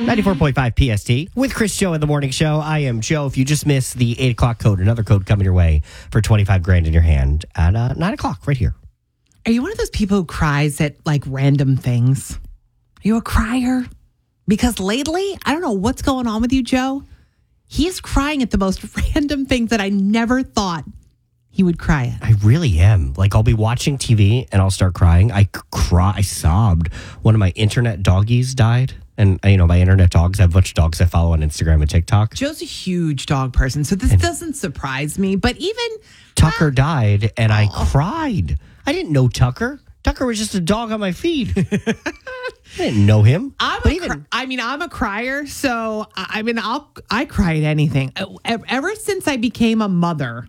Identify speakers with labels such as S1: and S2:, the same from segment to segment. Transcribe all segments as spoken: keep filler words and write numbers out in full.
S1: ninety-four point five P S T with Chris Joe in the morning show. I am Joe. If you just missed the eight o'clock code, another code coming your way for twenty-five grand in your hand at uh, nine o'clock right here.
S2: Are you one of those people who cries at like random things? Are you a crier? Because lately, I don't know what's going on with you, Joe. He's crying at the most random things that I never thought he would cry at.
S1: I really am. Like, I'll be watching T V and I'll start crying. I cry. I sobbed. One of my internet doggies died. And, you know, my internet dogs, I have a bunch of dogs I follow on Instagram and TikTok.
S2: Joe's a huge dog person, so this and doesn't surprise me. But even
S1: Tucker uh, died and oh. I cried. I didn't know Tucker. Tucker was just a dog on my feed. I didn't know him.
S2: I'm a even, cr- I mean, I'm a crier, so I mean, I'll I cry at anything. Ever since I became a mother,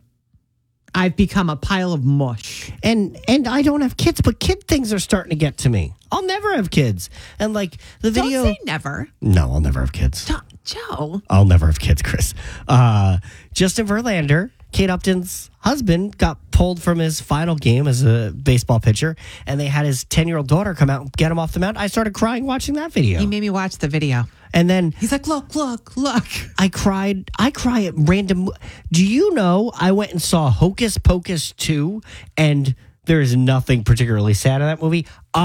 S2: I've become a pile of mush.
S1: And and I don't have kids, but kid things are starting to get to me. I'll never have kids. And like the video.
S2: Don't say never.
S1: No, I'll never have kids.
S2: Don't, Joe.
S1: I'll never have kids, Chris. Uh, Justin Verlander, Kate Upton's husband, got pulled from his final game as a baseball pitcher, and they had his ten-year-old daughter come out and get him off the mound. I started crying watching that video.
S2: He made me watch the video.
S1: And then
S2: he's like, look, look, look.
S1: I cried. I cry at random. Do you know I went and saw Hocus Pocus two, and there is nothing particularly sad in that movie.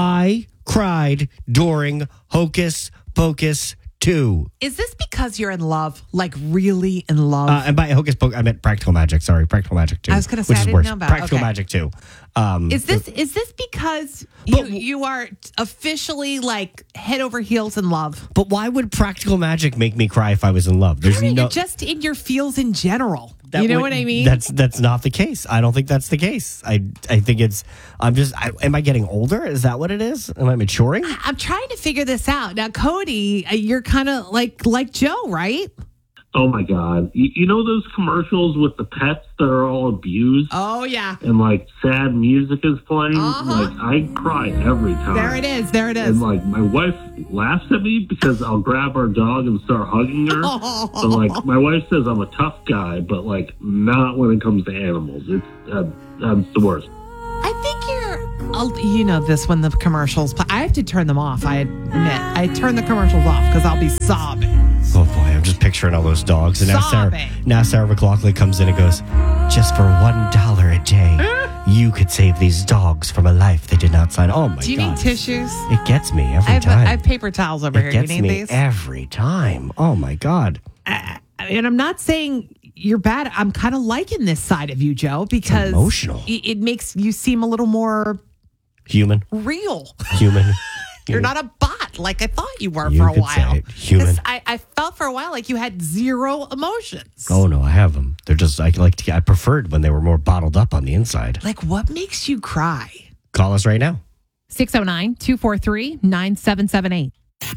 S1: I cried during Hocus Pocus two.
S2: Is this because you're in love? Like really in love?
S1: Uh, and by Hocus Pocus, I meant Practical Magic. Sorry, Practical Magic two.
S2: I was going to say,
S1: which
S2: I
S1: is
S2: didn't
S1: worse.
S2: know about
S1: Practical
S2: okay.
S1: Magic two. Um,
S2: is this is this because
S1: but,
S2: you, you are officially like head over heels in love?
S1: But why would Practical Magic make me cry if I was in love? There's
S2: no,
S1: no
S2: just in your feels in general.
S1: That
S2: you know
S1: would,
S2: what I mean?
S1: That's that's not the case. I don't think that's the case. I I think it's. I'm just. I, am I getting older? Is that what it is? Am I maturing?
S2: I, I'm trying to figure this out now. Cody, you're kind of like like Joe, right?
S3: Oh my God! You, you know those commercials with the pets that are all abused?
S2: Oh yeah.
S3: And like sad music is playing.
S2: Uh-huh.
S3: Like I cry every time.
S2: There it is. There it is.
S3: And like my wife laughs at me because I'll grab our dog and start hugging her.
S2: Oh.
S3: So like my wife says I'm a tough guy, but like not when it comes to animals. It's uh, that's the worst.
S2: I think you're, I'll, you know, this when the commercials play. I have to turn them off. I admit, I turn the commercials off because I'll be sobbing.
S1: Oh boy, I'm just picturing all those dogs. And now
S2: sobbing.
S1: Sarah, now Sarah McLachlan comes in and goes, "Just for one dollar a day, you could save these dogs from a life they did not sign." Oh my God!
S2: Do you God. need tissues?
S1: It gets me every
S2: I have,
S1: time.
S2: I have paper towels over
S1: it
S2: here.
S1: Gets
S2: you need
S1: me
S2: these
S1: every time. Oh my God!
S2: Uh, and I'm not saying you're bad. I'm kind of liking this side of you, Joe, because
S1: it's emotional.
S2: It, it makes you seem a little more
S1: human,
S2: real,
S1: human.
S2: You're not a bot like I thought you were
S1: you
S2: for a
S1: could
S2: while.
S1: Say it. Human.
S2: I, I felt for a while like you had zero emotions.
S1: Oh no, I have them. They're just I like to, I preferred when they were more bottled up on the inside.
S2: Like what makes you cry?
S1: Call us right now.
S4: six oh nine, two four three, nine seven seven eight.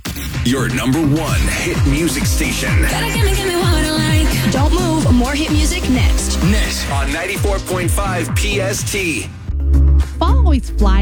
S5: Your number one hit music station.
S6: Gotta give me, give me what I like. Don't move. More hit music next.
S5: Next on ninety-four point five P S T.
S4: Fall always flies